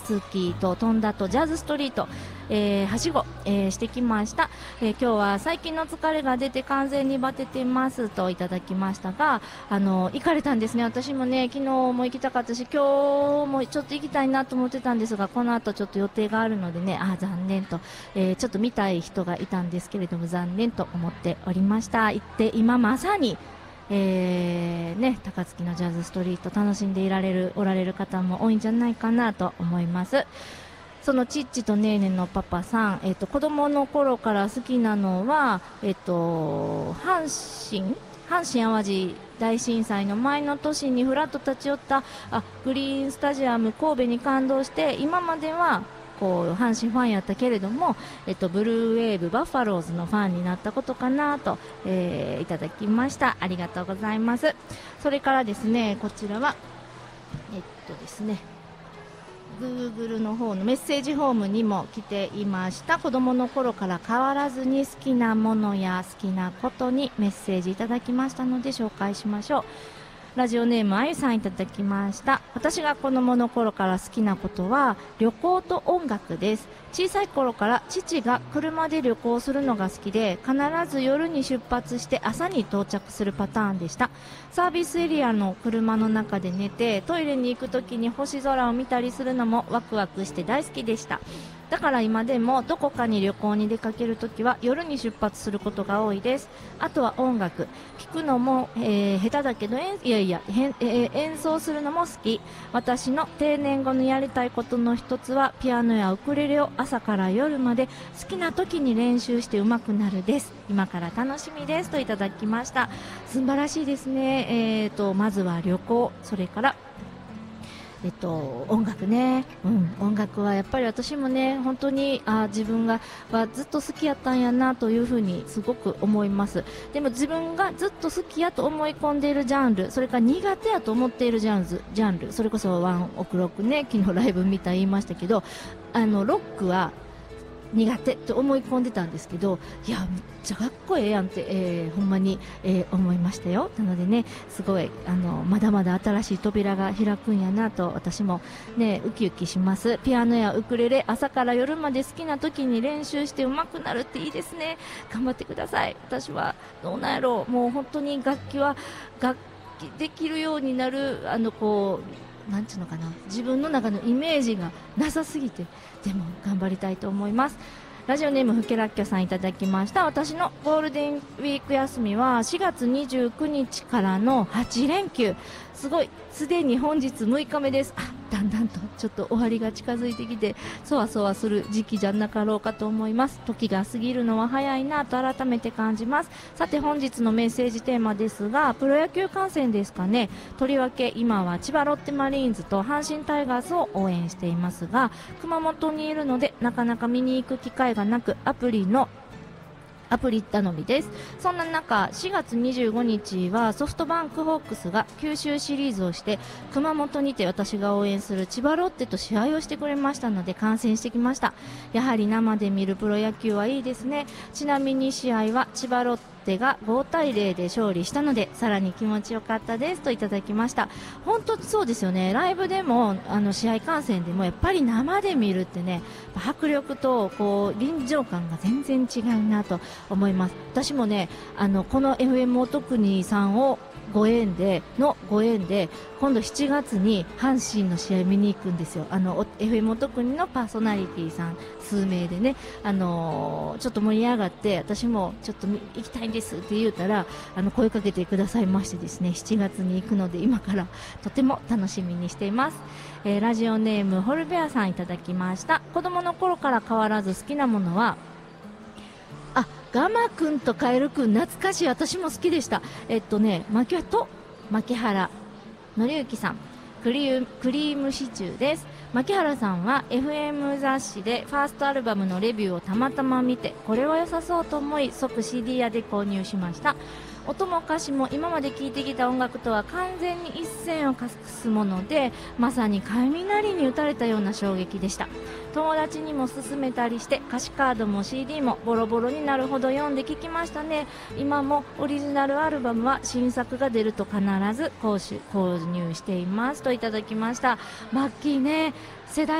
月と飛んだとジャズストリート、はしご、してきました。今日は最近の疲れが出て完全にバテてますといただきましたが、行かれたんですね。私もね、昨日も行きたかったし、今日もちょっと行きたいなと思ってたんですが、この後ちょっと予定があるのでね、残念と、ちょっと見たい人がいたんですけれども、残念と思っておりました。行って今まさに高槻のジャズストリート楽しんでおられる方も多いんじゃないかなと思います。そのチッチとネーネのパパさん、子供の頃から好きなのは、阪神淡路大震災の前の年にふらっと立ち寄ったグリーンスタジアム神戸に感動して、今まではこう阪神ファンやったけれども、ブルーウェーブバファローズのファンになったことかなと、いただきました。ありがとうございます。それからですね、こちらはですね、Google の方のメッセージフォームにも来ていました。子供の頃から変わらずに好きなものや好きなことにメッセージいただきましたので紹介しましょう。ラジオネームあゆさんいただきました。私が子供の頃から好きなことは旅行と音楽です。小さい頃から父が車で旅行するのが好きで、必ず夜に出発して朝に到着するパターンでした。サービスエリアの車の中で寝て、トイレに行く時に星空を見たりするのもワクワクして大好きでした。だから今でもどこかに旅行に出かけるときは夜に出発することが多いです。あとは音楽聴くのも、下手だけど演奏するのも好き。私の定年後のやりたいことの一つはピアノやウクレレを朝から夜まで好きな時に練習して上手くなるです。今から楽しみですといただきました。素晴らしいですね。まずは旅行、それから音楽ね、音楽はやっぱり私もね、本当に自分がずっと好きやったんやなというふうにすごく思います。でも自分がずっと好きやと思い込んでいるジャンル、それから苦手やと思っているジャンル、それこそワンオクロックね、昨日ライブ見た言いましたけど、ロックは苦手と思い込んでたんですけど、いやめっちゃかっこええやんって、ほんまに、思いましたよ。なのでね、すごいまだまだ新しい扉が開くんやなと私もねウキウキします。ピアノやウクレレ朝から夜まで好きな時に練習して上手くなるっていいですね。頑張ってください。私はどうなんやろう、もう本当に楽器できるようになるなんていうのかな、自分の中のイメージがなさすぎて、でも頑張りたいと思います。ラジオネームふけらっきょさんいただきました。私のゴールデンウィーク休みは4月29日からの8連休。すごい、すでに本日6日目です。だんだんとちょっと終わりが近づいてきて、そわそわする時期じゃなかろうかと思います。時が過ぎるのは早いなと改めて感じます。さて本日のメッセージテーマですが、プロ野球観戦ですかね。とりわけ今は千葉ロッテマリーンズと阪神タイガースを応援していますが、熊本にいるのでなかなか見に行く機会がなく、アプリ頼みです。そんな中、4月25日はソフトバンクホークスが九州シリーズをして熊本にて私が応援する千葉ロッテと試合をしてくれましたので観戦してきました。やはり生で見るプロ野球はいいですね。ちなみに試合は千葉ロッテが5対0で勝利したのでさらに気持ちよかったですといただきました。本当にそうですよね。ライブでも試合観戦でもやっぱり生で見るってね、迫力と臨場感が全然違うなと思います。私もねこの FM おとくにさんをご縁で今度7月に阪神の試合見に行くんですよ。FM おとくにのパーソナリティさん数名でね、ちょっと盛り上がって、私もちょっと行きたいんですって言うたら声かけてくださいましてですね、7月に行くので今からとても楽しみにしています。ラジオネームホルベアさんいただきました。子供の頃から変わらず好きなものはガマくんとカエルくん、懐かしい。私も好きでした。牧原紀之さん、クリームシチューです。牧原さんは FM 雑誌でファーストアルバムのレビューをたまたま見て、これは良さそうと思い即 CD 屋で購入しました。音も歌詞も今まで聴いてきた音楽とは完全に一線を画すもので、まさに雷に打たれたような衝撃でした。友達にも勧めたりして歌詞カードも CD もボロボロになるほど読んで聴きましたね。今もオリジナルアルバムは新作が出ると必ず購入していますといただきました。マッキーね、世代